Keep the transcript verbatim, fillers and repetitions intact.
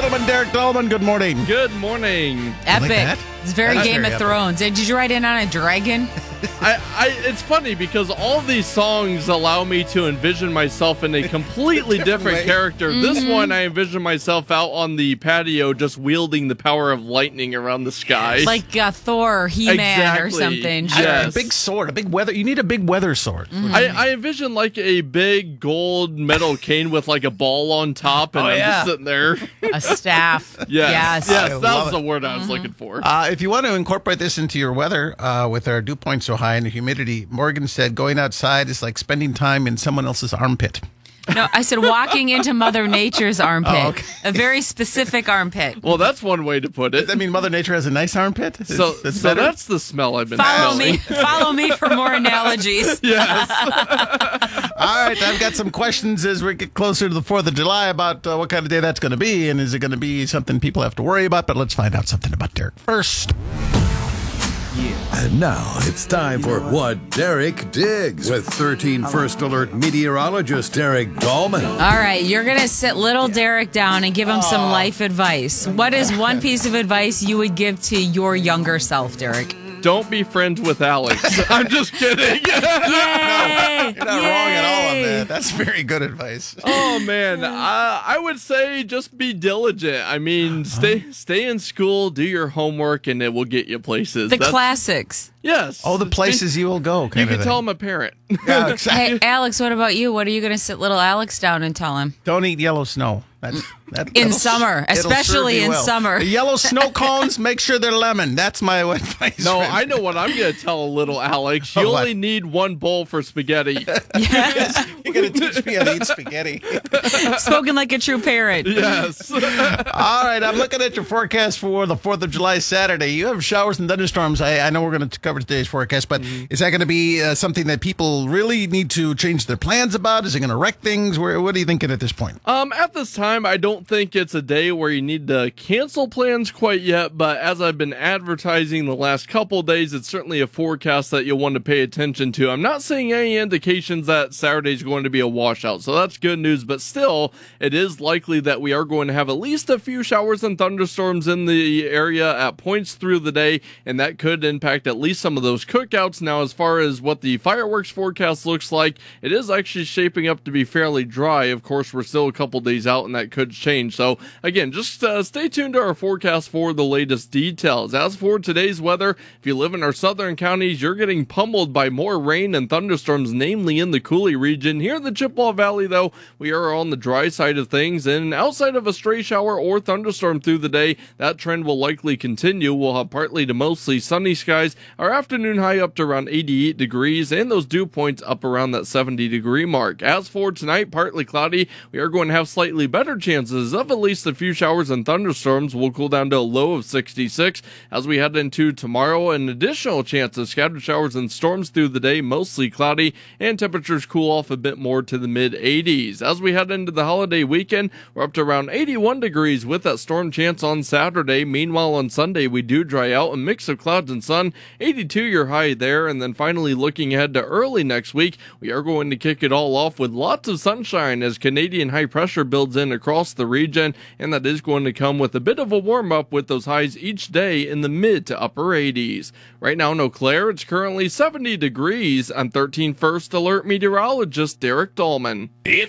gentlemen, Derek Dahlman, good morning. Good morning. Epic. Like It's very That's Game very of epic. Thrones. Did you write in on a dragon? I, I, it's funny because all of these songs allow me to envision myself in a completely Different different way. character. Mm-hmm. This one, I envision myself out on the patio just wielding the power of lightning around the sky. Like uh, Thor or He-Man or Exactly. something. Yeah. Sure. Yes. A big sword, a big weather. You need a big weather sword. I, I envision like a big gold metal cane with like a ball on top, and Oh, I'm yeah. just sitting there. A staff. Yes, Yes. yes, I that love was it. the word I was looking for. Uh, if you want to incorporate this into your weather uh, with our dew point so high and the humidity, Morgan said going outside is like spending time in someone else's armpit. No, I said walking into Mother Nature's armpit. Oh, okay. A very specific armpit. Well, that's one way to put it. Does that mean Mother Nature has a nice armpit? Is- So, that's so better? that's the smell I've been Follow smelling. me. Follow me for more analogies. Yes. All right, I've got some questions as we get closer to the fourth of July about uh, what kind of day that's going to be, and is it going to be something people have to worry about? But let's find out something about Derek first. And now it's time for What Derek Digs with thirteen First Alert meteorologist Derek Dahlman. All right, you're going to sit little Derek down and give him some life advice. What is one piece of advice you would give to your younger self, Derek? Don't be friends with Alex. I'm just kidding. Yay! You're not wrong at all on that. That's very good advice. Oh man, uh, I would say just be diligent. I mean, stay stay in school, do your homework, and it will get you places. The That's- classics. Yes. Oh, the places you will go. You Kind can of tell thing. I'm a parent. Yeah, exactly. Hey, Alex, what about you? What are you going to sit little Alex down and tell him? Don't eat yellow snow. That's that, In that'll- summer, it'll serve especially you in well. summer. The yellow snow cones, make sure they're lemon. That's my advice. No, friend. I know what I'm going to tell a little Alex. You Oh, what? only need one bowl for spaghetti. You're going to teach me how to eat spaghetti. Spoken like a true parent. Yes. All right, I'm looking at your forecast for the fourth of July Saturday. You have showers and thunderstorms. I, I know we're going to cover today's forecast, but is that going to be uh, something that people really need to change their plans about? Is it going to wreck things? Where, what are you thinking at this point? Um, at this time, I don't think it's a day where you need to cancel plans quite yet, but as I've been advertising the last couple days, it's certainly a forecast that you'll want to pay attention to. I'm not seeing any indications that Saturday's going to be a washout, so that's good news, but still, it is likely that we are going to have at least a few showers and thunderstorms in the area at points through the day, and that could impact at least some of those cookouts. Now, as far as what the fireworks forecast looks like, it is actually shaping up to be fairly dry. Of course, we're still a couple days out, and that could change. So, again, just uh, stay tuned to our forecast for the latest details. As for today's weather, if you live in our southern counties, you're getting pummeled by more rain and thunderstorms, namely in the Cooley region. Here in the Chippewa Valley, though, we are on the dry side of things, and outside of a stray shower or thunderstorm through the day, that trend will likely continue. We'll have partly to mostly sunny skies. Our afternoon high up to around eighty-eight degrees, and those dew points up around that seventy degree mark. As for tonight, partly cloudy. We are going to have slightly better chances of at least a few showers and thunderstorms. We'll cool down to a low of sixty-six. As we head into tomorrow, an additional chance of scattered showers and storms through the day, mostly cloudy, and temperatures cool off a bit more to the mid eighties. As we head into the holiday weekend, we're up to around eighty-one degrees with that storm chance on Saturday. Meanwhile, on Sunday, we do dry out, a mix of clouds and sun, eighty-two your high there, and then finally looking ahead to early next week, we are going to kick it all off with lots of sunshine as Canadian high pressure builds in across the region, and that is going to come with a bit of a warm up with those highs each day in the mid to upper eighties. Right now in Eau Claire, it's currently seventy degrees. I'm thirteen First Alert meteorologist Derek Dahlman. It's